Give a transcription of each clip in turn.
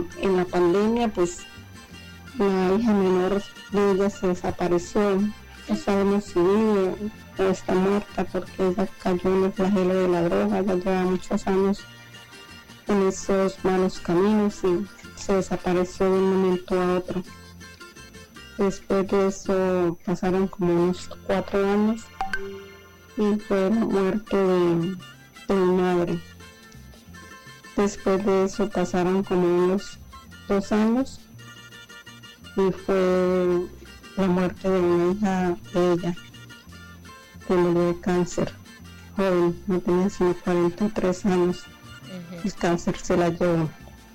en la pandemia, pues la hija menor de ella se desapareció. No sabemos si vive o está muerta porque ella cayó en el flagelo de la droga. Ya lleva muchos años en esos malos caminos y se desapareció de un momento a otro. Después de eso pasaron como unos 4 años y fue la muerte de mi madre. Después de eso pasaron como unos 2 años y fue la muerte de una hija de ella que murió de cáncer. Joven, no tenía sino 43 años. El cáncer se la llevó.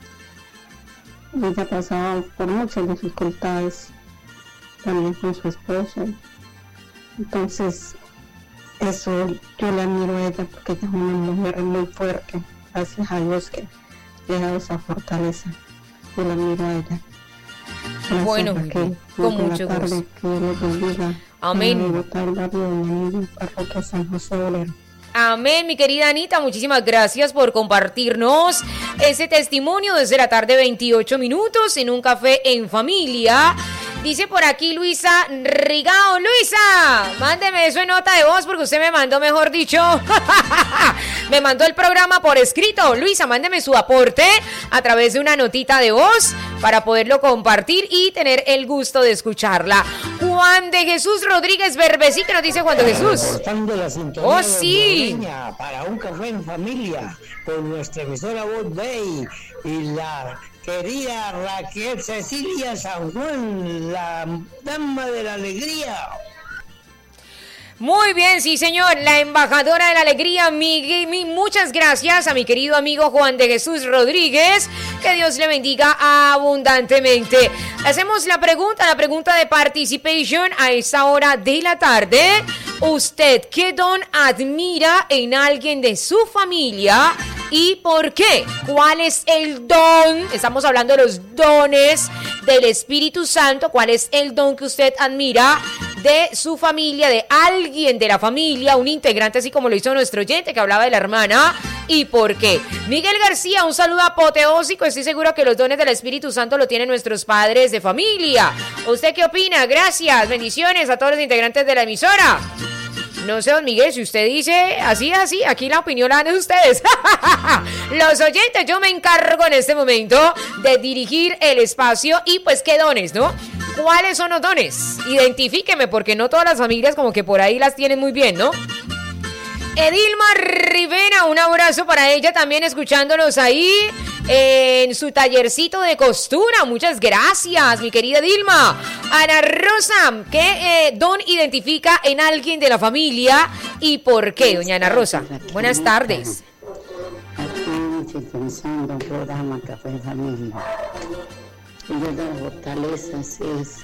Ella pasaba por muchas dificultades también con su esposo. Entonces, eso yo le admiro a ella porque ella es una mujer muy fuerte. Gracias a Dios que le ha dado esa fortaleza. Yo la admiro a ella. Gracias, bueno, Raquel. con Buena mucho tarde, gusto. que Dios los bendiga. Amén. Parroquia San José Bolero. Amén, mi querida Anita, muchísimas gracias por compartirnos ese testimonio desde la tarde, 28 minutos en un café en familia. Dice por aquí Luisa Rigao. Luisa, mándeme eso en nota de voz porque usted me mandó, mejor dicho, me mandó el programa por escrito. Luisa, mándeme su aporte a través de una notita de voz para poderlo compartir y tener el gusto de escucharla. Juan de Jesús Rodríguez Berbesí, que nos dice Juan de Jesús. Oh, sí. Para un café en familia con nuestra emisora Voz Bay y la querida Raquel Cecilia San Juan, la dama de la alegría. Muy bien, sí señor, la embajadora de la alegría, muchas gracias a mi querido amigo Juan de Jesús Rodríguez, que Dios le bendiga abundantemente. Hacemos la pregunta de participation a esta hora de la tarde. ¿Usted qué don admira en alguien de su familia y por qué? ¿Cuál es el don? Estamos hablando de los dones del Espíritu Santo. ¿Cuál es el don que usted admira de su familia, de alguien de la familia, un integrante así como lo hizo nuestro oyente que hablaba de la hermana? ¿Y por qué? Miguel García, un saludo apoteósico. Estoy seguro que los dones del Espíritu Santo lo tienen nuestros padres de familia. ¿Usted qué opina? Gracias, bendiciones a todos los integrantes de la emisora. No sé, don Miguel, si usted dice así, aquí la opinión la dan de ustedes. Los oyentes, yo me encargo en este momento de dirigir el espacio y pues qué dones, ¿no? ¿Cuáles son los dones? Identifíqueme, porque no todas las familias como que por ahí las tienen muy bien, ¿no? Edilma Rivera, un abrazo para ella también escuchándonos ahí en su tallercito de costura. Muchas gracias, mi querida Edilma. Ana Rosa, ¿qué don identifica en alguien de la familia y por qué, doña Ana Rosa? Buenas tardes. Aquí sintonizando un programa Café en Familia. Y yo de las fortalezas es,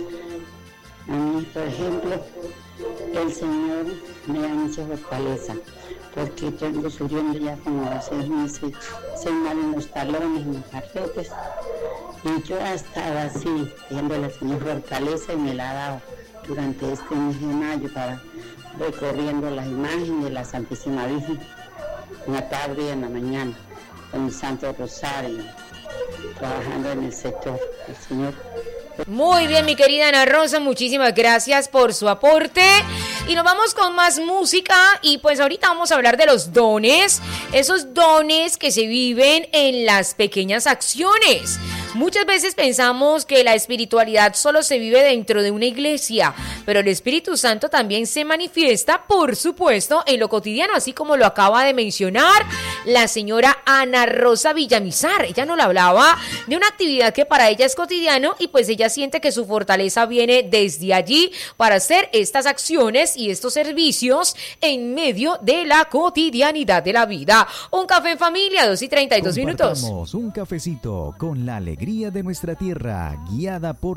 a mí, por ejemplo, el Señor me da mucha fortaleza, porque tengo sufriendo ya como 6 meses, soy mal en los talones, en los arretes, y yo estaba así, pidiéndole al Señor fortaleza y me la ha dado durante este mes de mayo para recorriendo las imágenes de la Santísima Virgen en la tarde y en la mañana, con el Santo Rosario, trabajando en el sector. El Señor. Muy bien, mi querida Ana Rosa, muchísimas gracias por su aporte. Y nos vamos con más música y pues ahorita vamos a hablar de los dones, esos dones que se viven en las pequeñas acciones. Muchas veces pensamos que la espiritualidad solo se vive dentro de una iglesia, pero el Espíritu Santo también se manifiesta, por supuesto, en lo cotidiano, así como lo acaba de mencionar la señora Ana Rosa Villamizar. Ella nos hablaba de una actividad que para ella es cotidiano y pues ella siente que su fortaleza viene desde allí para hacer estas acciones y estos servicios en medio de la cotidianidad de la vida. Un café en familia, 2:32 minutos. Un cafecito con la alegría de nuestra tierra, guiada por